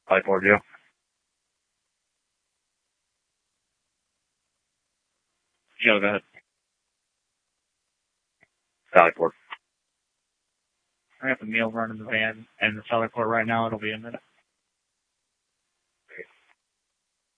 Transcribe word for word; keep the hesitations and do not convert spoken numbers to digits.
Sally Port, Joe. Joe, go ahead. Sally Port. I got the meal run in the van and the Sally Port right now. It'll be a minute.